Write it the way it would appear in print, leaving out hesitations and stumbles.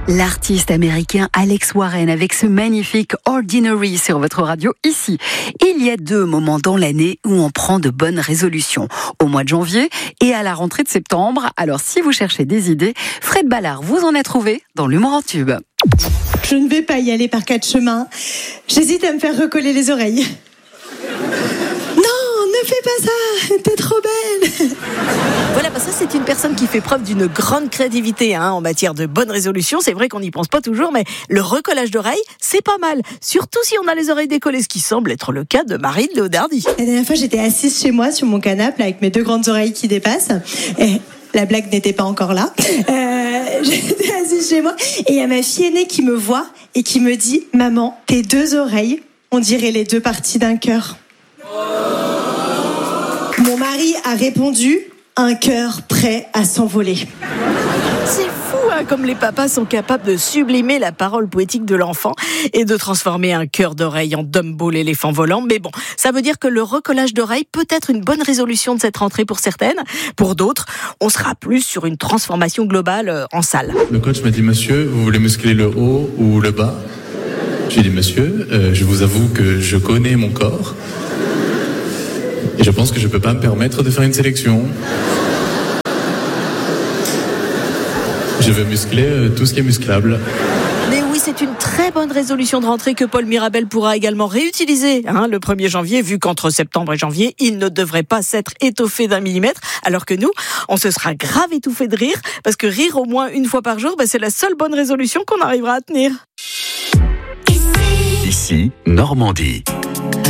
L'artiste américain Alex Warren avec ce magnifique Ordinary sur votre radio ici. Il y a 2 moments dans l'année où on prend de bonnes résolutions. Au mois de janvier et à la rentrée de septembre. Alors si vous cherchez des idées, Fred Ballard vous en a trouvé dans l'humour en tube. Je ne vais pas y aller par 4 chemins. J'hésite à me faire recoller les oreilles. Non, ne fais pas ça, t'es trop belle. Voilà, ça c'est une personne qui fait preuve d'une grande créativité en matière de bonnes résolutions. C'est vrai qu'on n'y pense pas toujours, mais le recollage d'oreilles, c'est pas mal. Surtout si on a les oreilles décollées, ce qui semble être le cas de Marine Léodardi. La dernière fois, j'étais assise chez moi sur mon canapé avec mes 2 grandes oreilles qui dépassent. Et la blague n'était pas encore là. J'étais assise chez moi et il y a ma fille aînée qui me voit et qui me dit « Maman, tes 2 oreilles, on dirait les 2 parties d'un cœur. » Mon mari a répondu « Un cœur prêt à s'envoler. » C'est fou, comme les papas sont capables de sublimer la parole poétique de l'enfant et de transformer un cœur d'oreille en Dumbo l'éléphant volant. Mais bon, ça veut dire que le recollage d'oreilles peut être une bonne résolution de cette rentrée pour certaines. Pour d'autres, on sera plus sur une transformation globale en salle. Le coach m'a dit « Monsieur, vous voulez muscler le haut ou le bas ?» J'ai dit « Monsieur, je vous avoue que je connais mon corps et je pense que je ne peux pas me permettre de faire une sélection. Je veux muscler tout ce qui est musclable. » Mais oui, c'est une très bonne résolution de rentrée que Paul Mirabel pourra également réutiliser le 1er janvier, vu qu'entre septembre et janvier, il ne devrait pas s'être étoffé d'1 millimètre, alors que nous, on se sera grave étouffé de rire, parce que rire au moins 1 fois par jour, c'est la seule bonne résolution qu'on arrivera à tenir. Ici, Normandie.